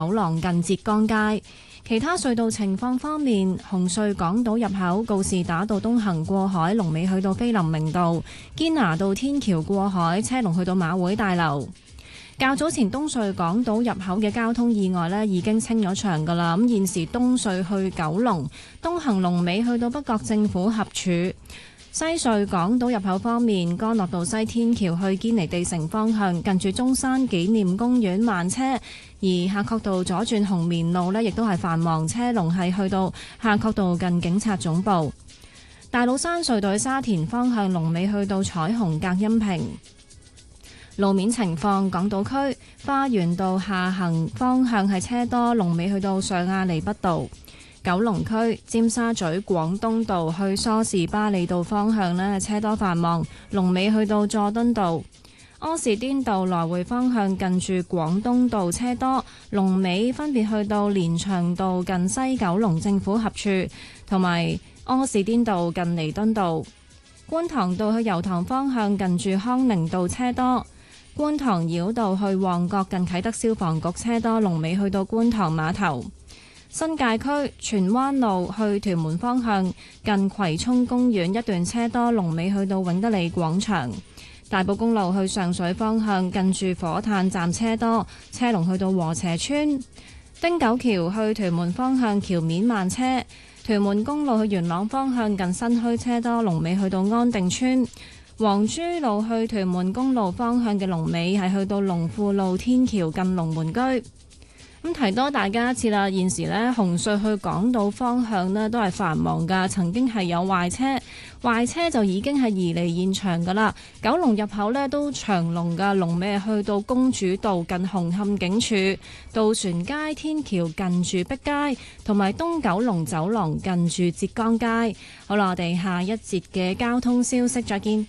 走廊近浙江街。其他隧道情況方面，紅隧港島入口告士打道東行過海，龍尾去到菲林明道；堅拿道天橋過海，車龍去到馬會大樓。較早前東隧港島入口嘅交通意外呢已經清咗場㗎啦。咁現時東隧去九龍東行龍尾去到北角政府合署。西隧港島入口方面，干諾道西天橋去堅尼地城方向，近住中山紀念公園慢車；而夏慤道左轉紅棉路呢亦都係繁忙，車龍係去到夏慤道近警察總部。大老山隧道沙田方向龍尾去到彩虹隔音屏。路面情況，港島區花園道下行方向係車多，龍尾去到上亞厘畢道。九龍區尖沙咀廣東道去梳士巴利道方向呢，車多繁忙，龍尾去到佐敦道。柯士甸道來回方向近住廣東道車多，龍尾分別去到連翔道近西九龍政府合署，同埋柯士甸道近彌敦道。觀塘道去油塘方向近住康寧道車多，觀塘繞道去旺角近啟德消防局車多，龍尾去到觀塘碼頭。新界區荃灣路去屯門方向近葵涌公園一段車多，龍尾去到永德利廣場。大埔公路去上水方向近住火炭站車多，車龍去到禾輋邨。汀九橋去屯門方向橋面慢車。屯門公路去元朗方向近新墟車多，龍尾去到安定村。黃珠路去屯門公路方向嘅龍尾係去到龍富路天橋近龍門居。咁提多大家一次啦，現時呢，紅隧去港島方向呢都係繁忙㗎，曾經係有壞車就已經係移離現場㗎啦。九龍入口呢都長龍㗎，龍尾去到公主道近紅磡警署，渡船街天橋近住碧街，同埋東九龍走廊近住浙江街。好啦，我哋下一節嘅交通消息再見。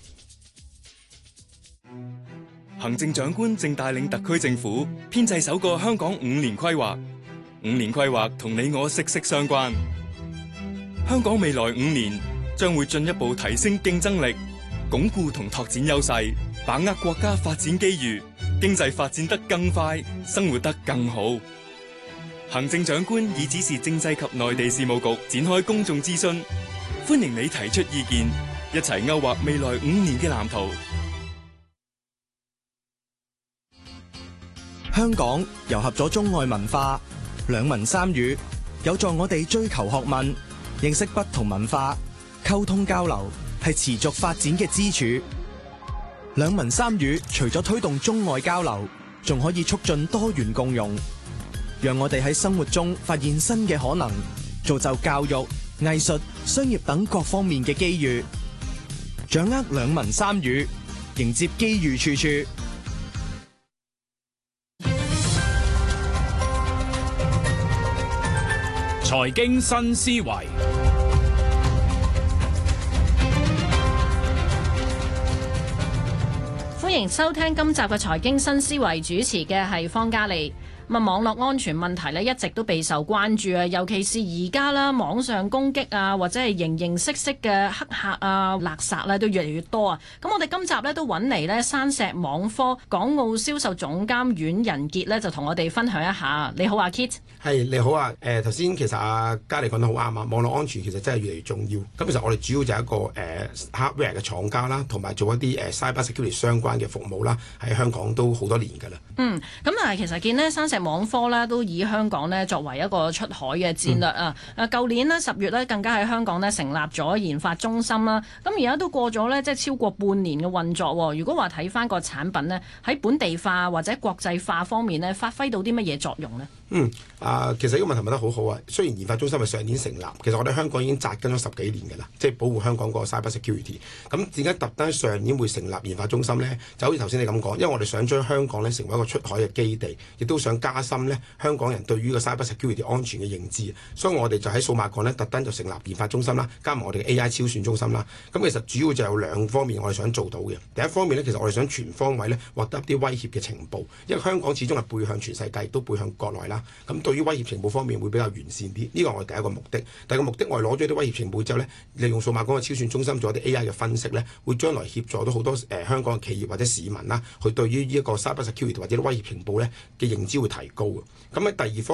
行政長官正帶領特區政府編製首個香港5年規劃，5年規劃同你我息息相關。香港未來5年將會進一步提升競爭力，鞏固同拓展優勢，把握國家發展機遇，經濟發展得更快，生活得更好。行政長官已指示政制及內地事務局展開公眾諮詢，歡迎你提出意見，一齊勾畫未來5年嘅藍圖。 香港糅合咗中外文化，兩文三語，有助我哋追求學問，認識不同文化，溝通交流係持續發展嘅支柱。兩文三語除咗推動中外交流，仲可以促進多元共融，讓我哋喺生活中發現新嘅可能，造就教育、藝術、商業等各方面嘅機遇。掌握兩文三語，迎接機遇處處。 財經新思維， 歡迎收聽今集嘅財經新思維，主持嘅係方嘉莉。咁啊，網絡安全問題咧一直都備受關注啊，尤其是而家啦，網上攻擊啊，或者係形形色色嘅黑客啊、勒索咧，都越嚟越多啊。咁我哋今集咧都揾嚟咧山石網科港澳銷售總監阮仁傑咧，就同我哋分享一下。你好啊 Kit。 係你好啊，頭先其實阿嘉莉講得好啱啊，網絡安全其實真係越嚟越重要。咁其實我哋主要就係一個hardware 嘅廠家啦，同埋做一啲cyber security 相關嘅服務啦，喺香港都好多年㗎啦。 咁啊，其實見呢山石網科啦，都以香港呢作為一個出海嘅戰略啊。舊年呢10月呢，更加喺香港呢成立咗研發中心啦。咁而家都過咗呢，即係超過半年嘅運作。如果話睇翻個產品呢，喺本地化或者國際化方面呢，發揮到啲乜嘢作用呢？ 其實呢個問題問得好好啊。雖然研發中心係上年成立，其實我哋香港已經紮根咗10幾年㗎啦，即係保護香港個 cyber security。咁點解特登上年會成立研發中心呢？就好似頭先你咁講，因為我哋想將香港呢成為一個出海嘅基地，亦都想加深呢香港人對於個 cyber security 安全嘅認知。所以我哋就喺數碼港呢特登就成立研發中心啦，加埋我哋嘅 AI 超算中心啦。咁其實主要就有兩方面我哋想做到嘅。第一方面呢，其實我哋想全方位呢獲得一啲威脅嘅情報，因為香港始終係背向全世界，都背向國內啦。咁對於威脅情報方面會比較完善啲，呢個係我哋第一個目的。第二個目的，我哋攞咗啲威脅情報之後呢，利用數碼港嘅超算中心做一啲 AI 嘅分析呢，會將來協助到好多香港嘅企業或者市民啦，去對於呢一個 cyber security 或者啲威脅情報呢嘅認知會提高嘅。咁喺第二方